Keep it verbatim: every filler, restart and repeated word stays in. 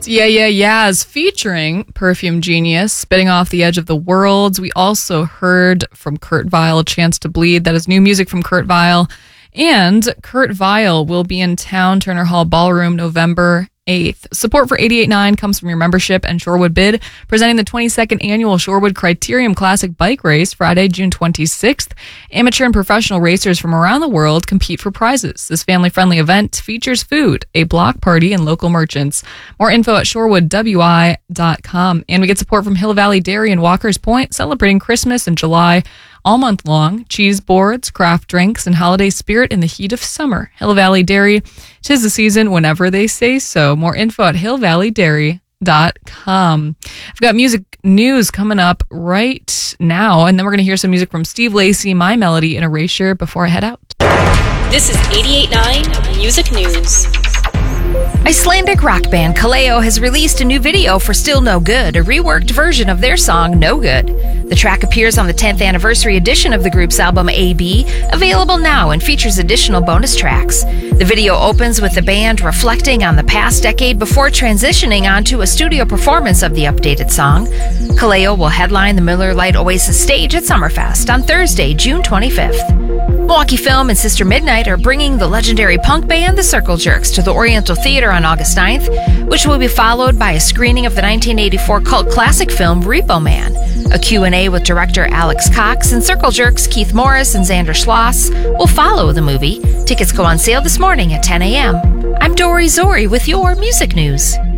Yeah, yeah, yeahs featuring Perfume Genius, Spitting Off the Edge of the World. We also heard from Kurt Vile, Chance to Bleed. That is new music from Kurt Vile. And Kurt Vile will be in town, Turner Hall Ballroom, November eighth. Support for eighty-eight point nine comes from your membership and Shorewood Bid, presenting the twenty-second annual Shorewood Criterium Classic Bike Race, Friday, June twenty-sixth. Amateur and professional racers from around the world compete for prizes. This family-friendly event features food, a block party, and local merchants. More info at shorewood w i dot com. And we get support from Hill Valley Dairy in Walker's Point, celebrating Christmas in July all month long. Cheese boards, craft drinks, and holiday spirit in the heat of summer. Hill Valley Dairy, 'tis the season whenever they say so. More info at hill valley dairy dot com. I've got music news coming up right now, and then we're going to hear some music from Steve Lacy, My Melody, and Erasure before I head out. This is eighty-eight point nine Music News. Icelandic rock band Kaleo has released a new video for Still No Good, a reworked version of their song No Good. The track appears on the tenth anniversary edition of the group's album A B, available now, and features additional bonus tracks. The video opens with the band reflecting on the past decade before transitioning onto a studio performance of the updated song. Kaleo will headline the Miller Lite Oasis stage at Summerfest on Thursday, June twenty-fifth. Milwaukee Film and Sister Midnight are bringing the legendary punk band The Circle Jerks to the Oriental Theater on August ninth, which will be followed by a screening of the nineteen eighty-four cult classic film Repo Man. A Q and A with director Alex Cox and Circle Jerks Keith Morris and Xander Schloss will follow the movie. Tickets go on sale this morning at ten a.m. I'm Dory Zori with your music news.